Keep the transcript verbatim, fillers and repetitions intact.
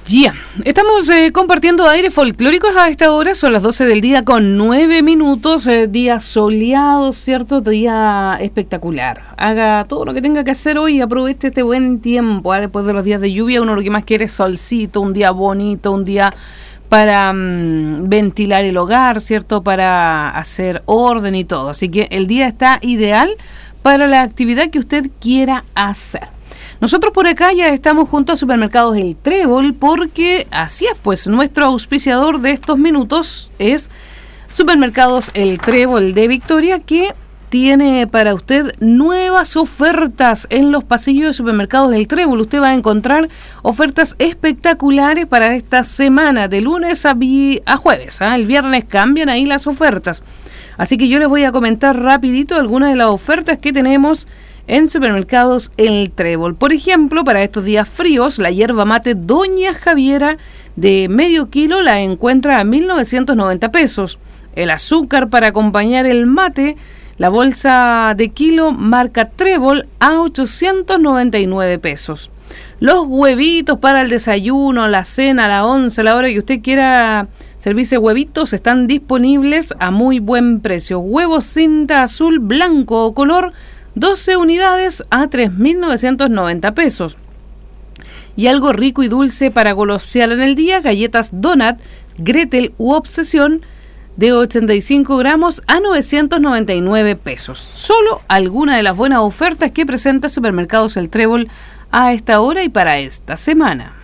Ya, yeah. Estamos eh, compartiendo aires folclóricos a esta hora, son las doce del día con nueve minutos, eh, día soleado, ¿cierto? Día espectacular. Haga todo lo que tenga que hacer hoy, aproveche este buen tiempo, ¿eh? Después de los días de lluvia, uno lo que más quiere es solcito, un día bonito, un día para mmm, ventilar el hogar, ¿cierto? Para hacer orden y todo. Así que el día está ideal para la actividad que usted quiera hacer. Nosotros por acá ya estamos junto a Supermercados El Trébol porque así es, pues nuestro auspiciador de estos minutos es Supermercados El Trébol de Victoria, que tiene para usted nuevas ofertas en los pasillos de Supermercados El Trébol. Usted va a encontrar ofertas espectaculares para esta semana, de lunes a, vi- a jueves. ¿eh? El viernes cambian ahí las ofertas. Así que yo les voy a comentar rapidito algunas de las ofertas que tenemos en Supermercados El Trébol. Por ejemplo, para estos días fríos, la yerba mate Doña Javiera de medio kilo la encuentra a mil novecientos noventa pesos. El azúcar para acompañar el mate, la bolsa de kilo marca Trébol a ochocientos noventa y nueve pesos. Los huevitos para el desayuno, la cena, la once, a la hora que usted quiera servirse huevitos, están disponibles a muy buen precio. Huevos cinta azul, blanco o color, doce unidades a tres mil novecientos noventa pesos. Y algo rico y dulce para golosear en el día, galletas Donut, Gretel u Obsesión de ochenta y cinco gramos a novecientos noventa y nueve pesos. Solo alguna de las buenas ofertas que presenta Supermercados El Trébol a esta hora y para esta semana.